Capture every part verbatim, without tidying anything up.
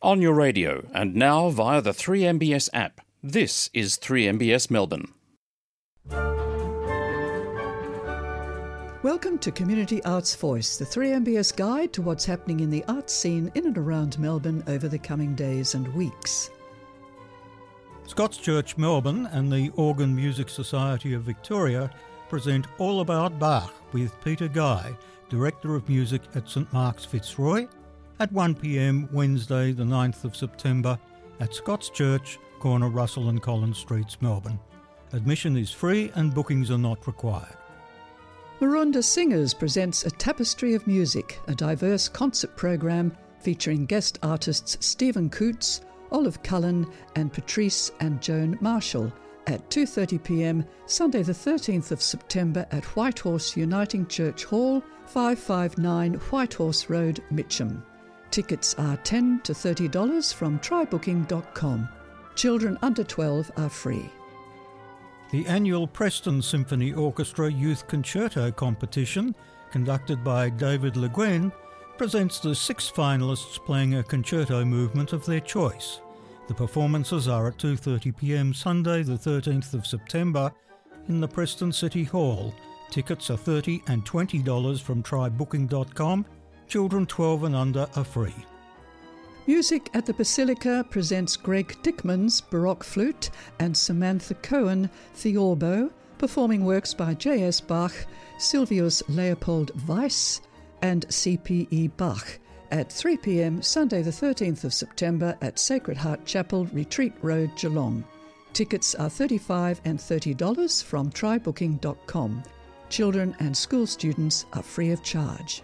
On your radio and now via the three M B S app. This is three M B S Melbourne. Welcome to Community Arts Voice, the three M B S guide to what's happening in the arts scene in and around Melbourne over the coming days and weeks. Scots Church Melbourne and the Organ Music Society of Victoria present All About Bach with Peter Guy, Director of Music at St Mark's Fitzroy, at one p m Wednesday the ninth of September at Scots Church, corner Russell and Collins Streets, Melbourne. Admission is free and bookings are not required. Maroondah Singers presents A Tapestry of Music, a diverse concert program featuring guest artists Stephen Coots, Olive Cullen and Patrice and Joan Marshall at two thirty p m Sunday the thirteenth of September at Whitehorse Uniting Church Hall, five fifty-nine Whitehorse Road, Mitcham. Tickets are ten to thirty dollars from try booking dot com. Children under twelve are free. The annual Preston Symphony Orchestra Youth Concerto competition, conducted by David Le Guin, presents the six finalists playing a concerto movement of their choice. The performances are at two thirty p m Sunday the thirteenth of September in the Preston City Hall. Tickets are thirty dollars and twenty dollars from try booking dot com. Children twelve and under are free. Music at the Basilica presents Greg Dickman's Baroque Flute and Samantha Cohen Theorbo, performing works by J S Bach, Silvius Leopold Weiss and C P E Bach at three p m Sunday the thirteenth of September at Sacred Heart Chapel, Retreat Road, Geelong. Tickets are thirty-five dollars and thirty dollars from try booking dot com. Children and school students are free of charge.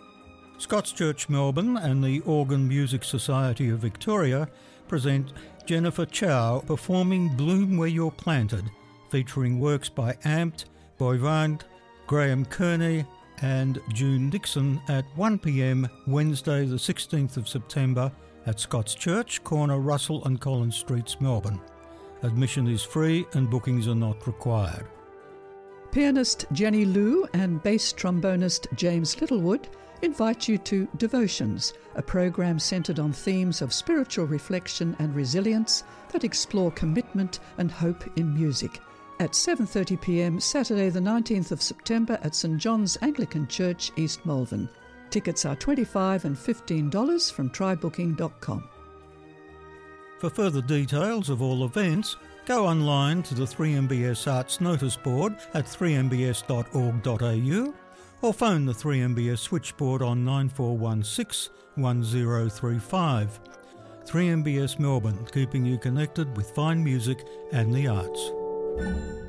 Scots Church Melbourne and the Organ Music Society of Victoria present Jennifer Chow performing Bloom Where You're Planted, featuring works by Amped, Boivand, Graham Kearney and June Dixon at one p m Wednesday the sixteenth of September at Scots Church, corner Russell and Collins Streets, Melbourne. Admission is free and bookings are not required. Pianist Jenny Liu and bass trombonist James Littlewood invite you to Devotions, a program centred on themes of spiritual reflection and resilience that explore commitment and hope in music, at seven thirty p m Saturday the nineteenth of September at St John's Anglican Church, East Malvern. Tickets are twenty-five dollars and fifteen dollars from try booking dot com. For further details of all events, go online to the three M B S Arts Notice Board at three m b s dot org dot a u or phone the three M B S switchboard on nine four one six, one zero three five. three M B S Melbourne, keeping you connected with fine music and the arts.